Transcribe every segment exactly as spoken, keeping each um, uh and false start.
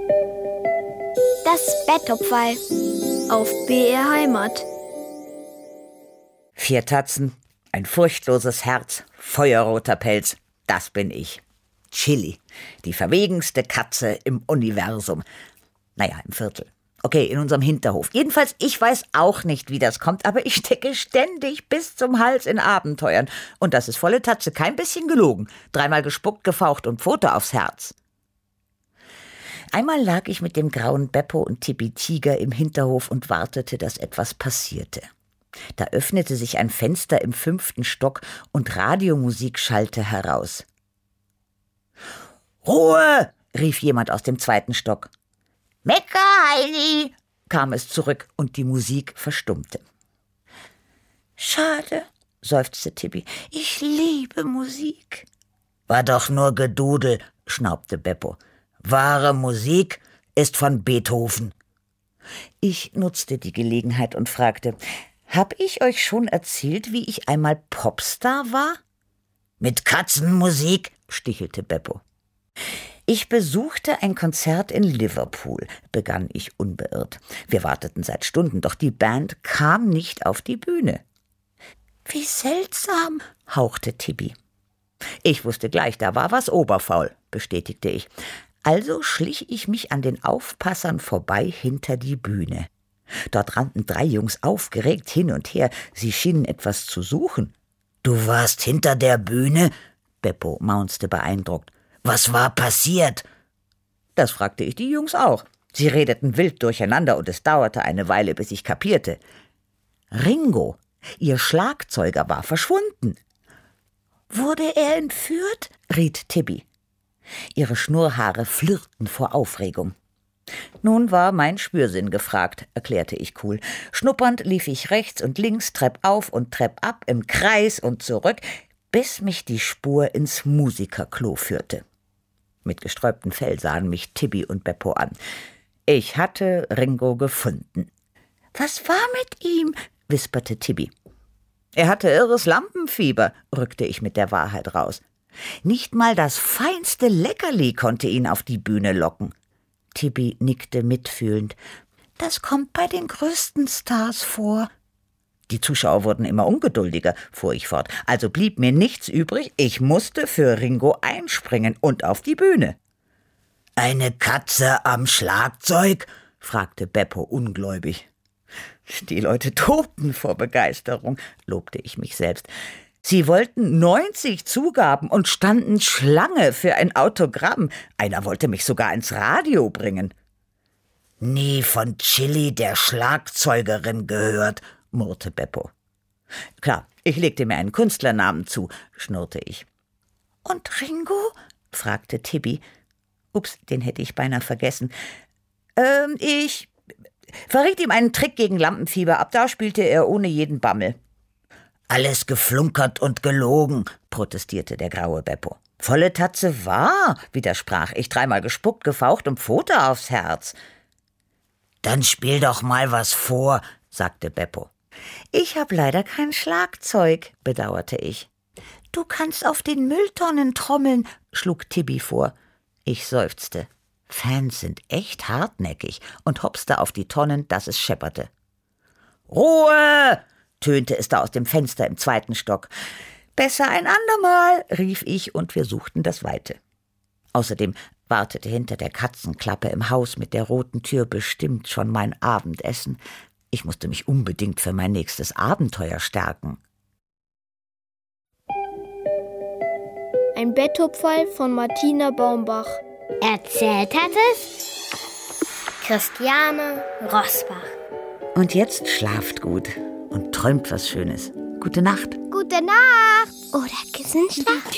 Das Betthupferl auf B R Heimat. Vier Tatzen, ein furchtloses Herz, feuerroter Pelz, das bin ich. Chili, die verwegenste Katze im Universum. Naja, im Viertel. Okay, in unserem Hinterhof. Jedenfalls, ich weiß auch nicht, wie das kommt, aber ich stecke ständig bis zum Hals in Abenteuern. Und das ist volle Tatze, kein bisschen gelogen. Dreimal gespuckt, gefaucht und Pfote aufs Herz. Einmal lag ich mit dem grauen Beppo und Tippi Tiger im Hinterhof und wartete, dass etwas passierte. Da öffnete sich ein Fenster im fünften Stock und Radiomusik schallte heraus. »Ruhe!« rief jemand aus dem zweiten Stock. »Mecca, Heini!« kam es zurück und die Musik verstummte. »Schade«, seufzte Tippi, »ich liebe Musik.« »War doch nur Gedudel«, schnaubte Beppo. »Wahre Musik ist von Beethoven.« Ich nutzte die Gelegenheit und fragte, »Hab ich euch schon erzählt, wie ich einmal Popstar war?« »Mit Katzenmusik«, stichelte Beppo. »Ich besuchte ein Konzert in Liverpool«, begann ich unbeirrt. Wir warteten seit Stunden, doch die Band kam nicht auf die Bühne. »Wie seltsam«, hauchte Tippi. Ich wusste gleich, da war was oberfaul, bestätigte ich. Also schlich ich mich an den Aufpassern vorbei hinter die Bühne. Dort rannten drei Jungs aufgeregt hin und her. Sie schienen etwas zu suchen. »Du warst hinter der Bühne?« Beppo maunzte beeindruckt. »Was war passiert?« Das fragte ich die Jungs auch. Sie redeten wild durcheinander und es dauerte eine Weile, bis ich kapierte. Ringo, ihr Schlagzeuger, war verschwunden. »Wurde er entführt?« riet Tippi. Ihre Schnurrhaare flirrten vor Aufregung. Nun war mein Spürsinn gefragt, erklärte ich cool. Schnuppernd lief ich rechts und links, treppauf und treppab, im Kreis und zurück, bis mich die Spur ins Musikerklo führte. Mit gesträubtem Fell sahen mich Tippi und Beppo an. Ich hatte Ringo gefunden. »Was war mit ihm?« wisperte Tippi. »Er hatte irres Lampenfieber«, rückte ich mit der Wahrheit raus. Nicht mal das feinste Leckerli konnte ihn auf die Bühne locken. Tippi nickte mitfühlend. »Das kommt bei den größten Stars vor.« Die Zuschauer wurden immer ungeduldiger, fuhr ich fort. Also blieb mir nichts übrig, ich musste für Ringo einspringen und auf die Bühne. »Eine Katze am Schlagzeug?« fragte Beppo ungläubig. Die Leute tobten vor Begeisterung, lobte ich mich selbst. Sie wollten neunzig Zugaben und standen Schlange für ein Autogramm. Einer wollte mich sogar ins Radio bringen. »Nie von Chili, der Schlagzeugerin, gehört«, murrte Beppo. »Klar, ich legte mir einen Künstlernamen zu«, schnurrte ich. »Und Ringo?« fragte Tippi. Ups, den hätte ich beinahe vergessen. Ähm, ich verriet ihm einen Trick gegen Lampenfieber. Ab da spielte er ohne jeden Bammel. »Alles geflunkert und gelogen«, protestierte der graue Beppo. »Volle Tatze wahr«, widersprach ich, dreimal gespuckt, gefaucht und Pfote aufs Herz. »Dann spiel doch mal was vor«, sagte Beppo. »Ich hab leider kein Schlagzeug«, bedauerte ich. »Du kannst auf den Mülltonnen trommeln«, schlug Tippi vor. Ich seufzte. Fans sind echt hartnäckig und hopste auf die Tonnen, dass es schepperte. »Ruhe!« tönte es da aus dem Fenster im zweiten Stock. »Besser ein andermal«, rief ich, und wir suchten das Weite. Außerdem wartete hinter der Katzenklappe im Haus mit der roten Tür bestimmt schon mein Abendessen. Ich musste mich unbedingt für mein nächstes Abenteuer stärken. Ein Betthupferl von Martina Baumbach. Erzählt hat es Christiane Rosbach. Und jetzt schlaft gut und träumt was Schönes. Gute Nacht. Gute Nacht. Oder Kissenschlaf.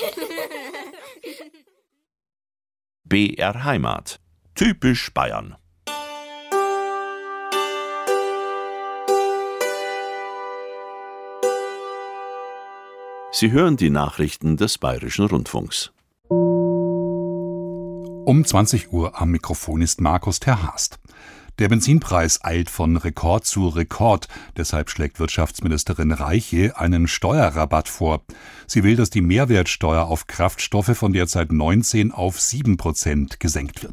B R Heimat. Typisch Bayern. Sie hören die Nachrichten des Bayerischen Rundfunks. Um zwanzig Uhr am Mikrofon ist Markus Terhast. Der Benzinpreis eilt von Rekord zu Rekord. Deshalb schlägt Wirtschaftsministerin Reiche einen Steuerrabatt vor. Sie will, dass die Mehrwertsteuer auf Kraftstoffe von derzeit neunzehn auf sieben Prozent gesenkt wird.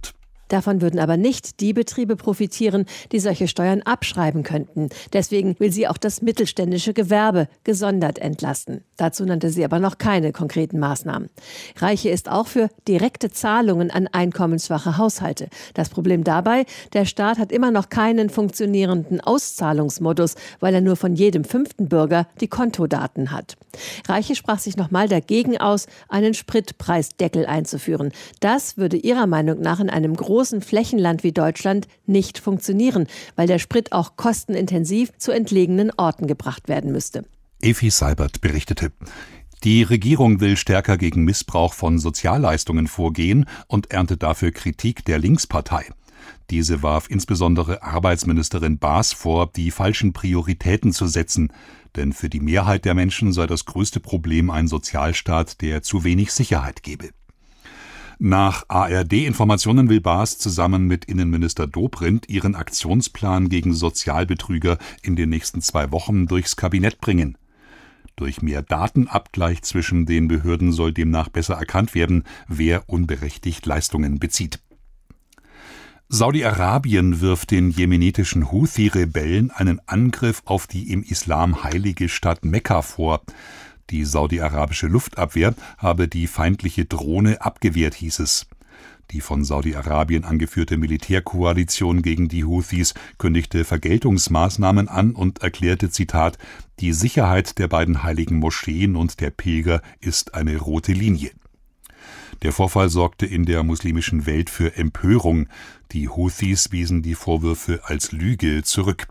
Davon würden aber nicht die Betriebe profitieren, die solche Steuern abschreiben könnten. Deswegen will sie auch das mittelständische Gewerbe gesondert entlasten. Dazu nannte sie aber noch keine konkreten Maßnahmen. Reiche ist auch für direkte Zahlungen an einkommensschwache Haushalte. Das Problem dabei, der Staat hat immer noch keinen funktionierenden Auszahlungsmodus, weil er nur von jedem fünften Bürger die Kontodaten hat. Reiche sprach sich nochmal dagegen aus, einen Spritpreisdeckel einzuführen. Das würde ihrer Meinung nach in einem großen Flächenland wie Deutschland nicht funktionieren, weil der Sprit auch kostenintensiv zu entlegenen Orten gebracht werden müsste. Evi Seibert berichtete. Die Regierung will stärker gegen Missbrauch von Sozialleistungen vorgehen und erntet dafür Kritik der Linkspartei. Diese warf insbesondere Arbeitsministerin Baas vor, die falschen Prioritäten zu setzen. Denn für die Mehrheit der Menschen sei das größte Problem ein Sozialstaat, der zu wenig Sicherheit gebe. Nach A R D-Informationen will Baas zusammen mit Innenminister Dobrindt ihren Aktionsplan gegen Sozialbetrüger in den nächsten zwei Wochen durchs Kabinett bringen. Durch mehr Datenabgleich zwischen den Behörden soll demnach besser erkannt werden, wer unberechtigt Leistungen bezieht. Saudi-Arabien wirft den jemenitischen Houthi-Rebellen einen Angriff auf die im Islam heilige Stadt Mekka vor. Die saudi-arabische Luftabwehr habe die feindliche Drohne abgewehrt, hieß es. Die von Saudi-Arabien angeführte Militärkoalition gegen die Houthis kündigte Vergeltungsmaßnahmen an und erklärte, Zitat, die Sicherheit der beiden heiligen Moscheen und der Pilger ist eine rote Linie. Der Vorfall sorgte in der muslimischen Welt für Empörung. Die Houthis wiesen die Vorwürfe als Lüge zurück.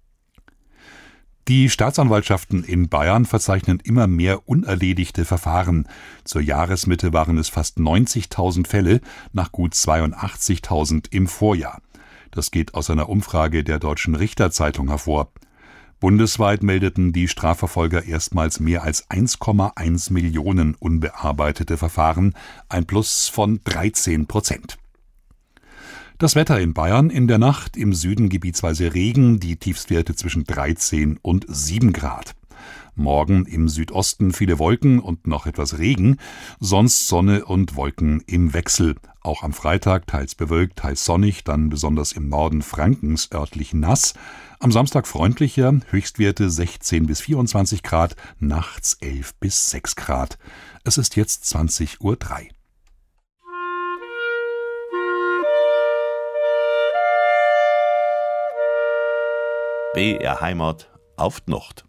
Die Staatsanwaltschaften in Bayern verzeichnen immer mehr unerledigte Verfahren. Zur Jahresmitte waren es fast neunzigtausend Fälle, nach gut zweiundachtzigtausend im Vorjahr. Das geht aus einer Umfrage der Deutschen Richterzeitung hervor. Bundesweit meldeten die Strafverfolger erstmals mehr als eins Komma eins Millionen unbearbeitete Verfahren, ein Plus von dreizehn Prozent. Das Wetter in Bayern: in der Nacht im Süden gebietsweise Regen, die Tiefstwerte zwischen dreizehn und sieben Grad. Morgen im Südosten viele Wolken und noch etwas Regen, sonst Sonne und Wolken im Wechsel. Auch am Freitag teils bewölkt, teils sonnig, dann besonders im Norden Frankens örtlich nass. Am Samstag freundlicher, Höchstwerte sechzehn bis vierundzwanzig Grad, nachts elf bis sechs Grad. Es ist jetzt zwanzig Uhr drei. B R Heimat auf die Nacht.